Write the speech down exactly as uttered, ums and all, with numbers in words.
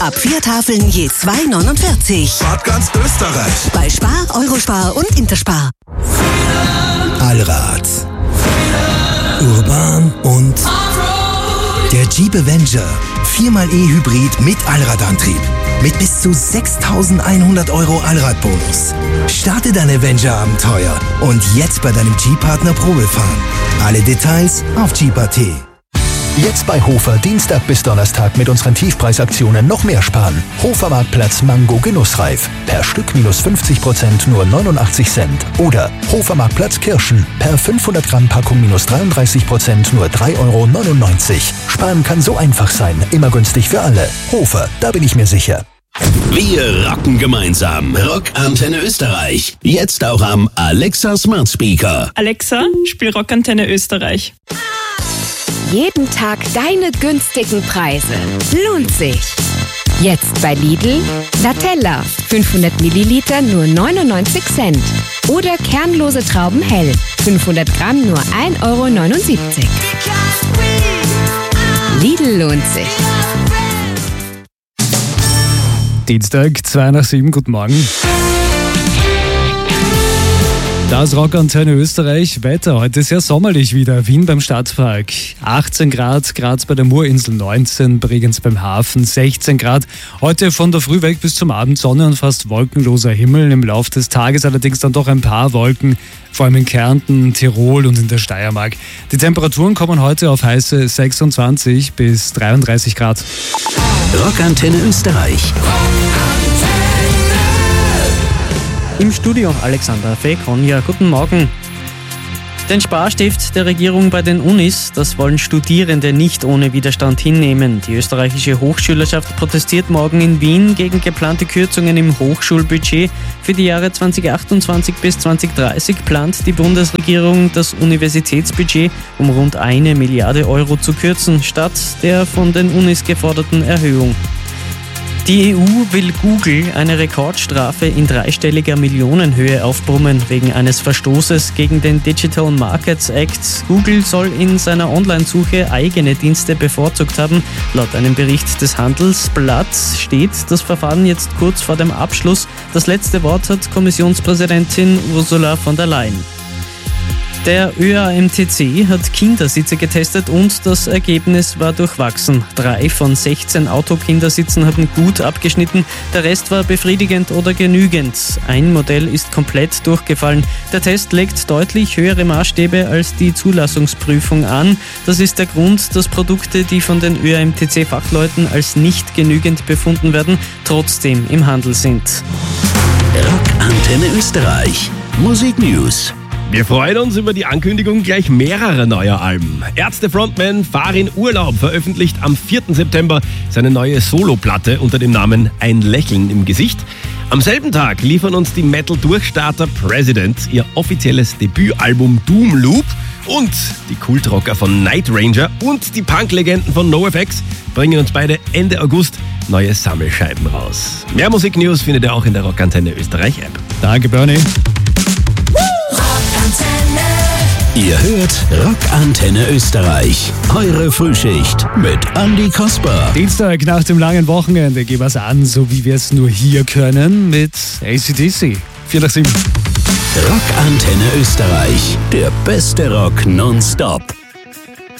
Ab vier Tafeln je zwei neunundvierzig. Spart ganz Österreich. Bei Spar, Eurospar und Interspar. Allrad. Urban und der Jeep Avenger. viermal E-Hybrid mit Allradantrieb. Mit bis zu sechstausendeinhundert Euro Allradbonus. Starte dein Avenger-Abenteuer und jetzt bei deinem Jeep-Partner Probefahren. Alle Details auf jeep punkt at. Jetzt bei Hofer Dienstag bis Donnerstag mit unseren Tiefpreisaktionen noch mehr sparen. Hofer Marktplatz Mango Genussreif. Per Stück minus fünfzig Prozent nur neunundachtzig Cent. Oder Hofer Marktplatz Kirschen. Per fünfhundert Gramm Packung minus dreiunddreißig Prozent nur drei Euro neunundneunzig. Sparen kann so einfach sein. Immer günstig für alle. Hofer, da bin ich mir sicher. Wir rocken gemeinsam. Rockantenne Österreich. Jetzt auch am Alexa Smart Speaker. Alexa, spiel Rockantenne Österreich. Jeden Tag deine günstigen Preise. Lohnt sich. Jetzt bei Lidl Nutella fünfhundert Milliliter nur neunundneunzig Cent. Oder kernlose Trauben hell fünfhundert Gramm nur ein Euro neunundsiebzig. Lidl lohnt sich. Dienstag, zwei nach sieben, guten Morgen. Das Rockantenne Österreich. Wetter heute sehr sommerlich wieder. Wien beim Stadtpark achtzehn Grad, Graz bei der Murinsel neunzehn, Bregenz beim Hafen sechzehn Grad. Heute von der Früh weg bis zum Abend Sonne und fast wolkenloser Himmel. Im Laufe des Tages allerdings dann doch ein paar Wolken, vor allem in Kärnten, Tirol und in der Steiermark. Die Temperaturen kommen heute auf heiße sechsundzwanzig bis dreiunddreißig Grad. Rockantenne Österreich. Im Studio Alexander Fekon. Ja, guten Morgen. Den Sparstift der Regierung bei den Unis, das wollen Studierende nicht ohne Widerstand hinnehmen. Die österreichische Hochschülerschaft protestiert morgen in Wien gegen geplante Kürzungen im Hochschulbudget. Für die Jahre zweitausendachtundzwanzig bis zweitausenddreißig plant die Bundesregierung, das Universitätsbudget um rund eine Milliarde Euro zu kürzen, statt der von den Unis geforderten Erhöhung. Die E U will Google eine Rekordstrafe in dreistelliger Millionenhöhe aufbrummen wegen eines Verstoßes gegen den Digital Markets Act. Google soll in seiner Online-Suche eigene Dienste bevorzugt haben. Laut einem Bericht des Handelsblatts steht das Verfahren jetzt kurz vor dem Abschluss. Das letzte Wort hat Kommissionspräsidentin Ursula von der Leyen. Der Ö A M T C hat Kindersitze getestet und das Ergebnis war durchwachsen. Drei von sechzehn Autokindersitzen haben gut abgeschnitten, der Rest war befriedigend oder genügend. Ein Modell ist komplett durchgefallen. Der Test legt deutlich höhere Maßstäbe als die Zulassungsprüfung an. Das ist der Grund, dass Produkte, die von den Ö A M T C-Fachleuten als nicht genügend befunden werden, trotzdem im Handel sind. Rockantenne Österreich. Musik News. Wir freuen uns über die Ankündigung gleich mehrerer neuer Alben. Ärzte-Frontman Farin Urlaub veröffentlicht am vierten September seine neue Soloplatte unter dem Namen Ein Lächeln im Gesicht. Am selben Tag liefern uns die Metal-Durchstarter President ihr offizielles Debütalbum Doom Loop und die Kultrocker von Night Ranger und die Punk-Legenden von NoFX bringen uns beide Ende August neue Sammelscheiben raus. Mehr Musik-News findet ihr auch in der Rockantenne Österreich-App. Danke, Bernie. Ihr hört Rockantenne Österreich. Eure Frühschicht mit Andi Kasper. Dienstag nach dem langen Wochenende gehen wir es an, so wie wir es nur hier können, mit A C D C. vier nach sieben. Rockantenne Österreich. Der beste Rock nonstop.